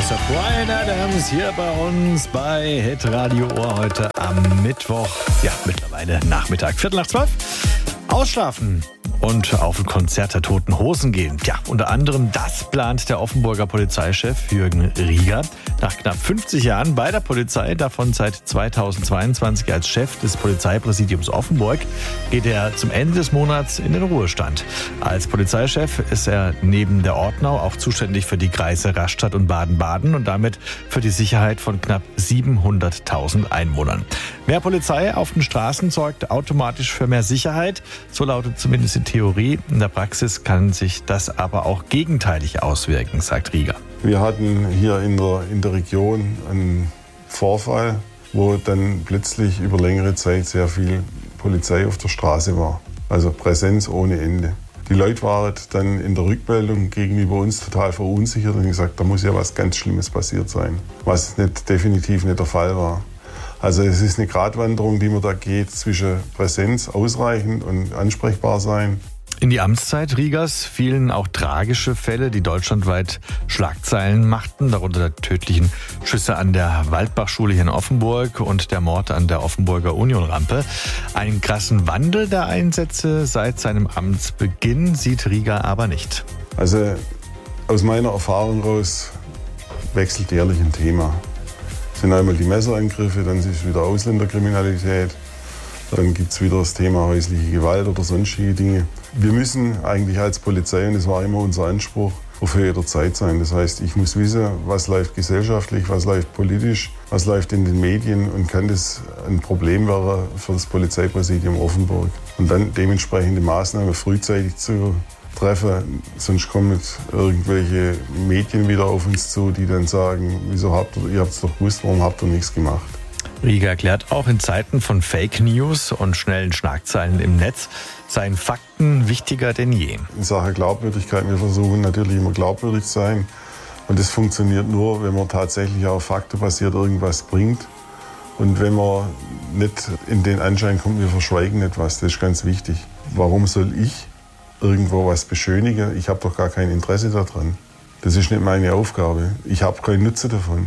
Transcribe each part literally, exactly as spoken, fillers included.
Mister Bryan Adams hier bei uns bei Hit Radio Ohr heute am Mittwoch. Ja, mittlerweile Nachmittag, Viertel nach zwölf. Ausschlafen und auf ein Konzert der Toten Hosen gehen. Ja, unter anderem das plant der Offenburger Polizeichef Jürgen Rieger. Nach knapp fünfzig Jahren bei der Polizei, davon seit zweitausendzweiundzwanzig als Chef des Polizeipräsidiums Offenburg, geht er zum Ende des Monats in den Ruhestand. Als Polizeichef ist er neben der Ortenau auch zuständig für die Kreise Rastatt und Baden-Baden und damit für die Sicherheit von knapp siebenhunderttausend Einwohnern. Mehr Polizei auf den Straßen sorgt automatisch für mehr Sicherheit. So lautet zumindest die Theorie. In der Praxis kann sich das aber auch gegenteilig auswirken, sagt Rieger. Wir hatten hier in der, in der Region einen Vorfall, wo dann plötzlich über längere Zeit sehr viel Polizei auf der Straße war. Also Präsenz ohne Ende. Die Leute waren dann in der Rückmeldung gegenüber uns total verunsichert und gesagt, da muss ja was ganz Schlimmes passiert sein, was nicht, definitiv nicht der Fall war. Also es ist eine Gratwanderung, die man da geht zwischen Präsenz, ausreichend und ansprechbar sein. In die Amtszeit Riegers fielen auch tragische Fälle, die deutschlandweit Schlagzeilen machten, darunter der tödlichen Schüsse an der Waldbachschule hier in Offenburg und der Mord an der Offenburger Unionrampe. Einen krassen Wandel der Einsätze seit seinem Amtsbeginn sieht Rieger aber nicht. Also aus meiner Erfahrung raus wechselt jährlich ein Thema. Es sind einmal die Messerangriffe, dann ist es wieder Ausländerkriminalität. Dann gibt es wieder das Thema häusliche Gewalt oder sonstige Dinge. Wir müssen eigentlich als Polizei, und das war immer unser Anspruch, auf Höhe der Zeit sein. Das heißt, ich muss wissen, was läuft gesellschaftlich, was läuft politisch, was läuft in den Medien und kann das ein Problem werden für das Polizeipräsidium Offenburg. Und dann dementsprechende Maßnahmen frühzeitig zu treffen, sonst kommen irgendwelche Medien wieder auf uns zu, die dann sagen, wieso habt ihr, ihr habt es doch gewusst, warum habt ihr nichts gemacht? Rieger erklärt auch, in Zeiten von Fake News und schnellen Schlagzeilen im Netz seien Fakten wichtiger denn je. In Sachen Glaubwürdigkeit, wir versuchen natürlich immer glaubwürdig zu sein. Und das funktioniert nur, wenn man tatsächlich auch faktenbasiert irgendwas bringt. Und wenn man nicht in den Anschein kommt, wir verschweigen etwas, das ist ganz wichtig. Warum soll ich irgendwo was beschönigen? Ich habe doch gar kein Interesse daran. Das ist nicht meine Aufgabe. Ich habe keinen Nutzen davon.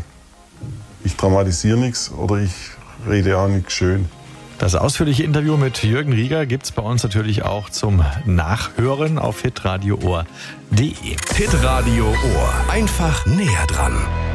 Ich dramatisiere nichts oder ich rede auch nichts schön. Das ausführliche Interview mit Jürgen Rieger gibt's bei uns natürlich auch zum Nachhören auf hitradio ohr punkt de. Hitradio Ohr. Einfach näher dran.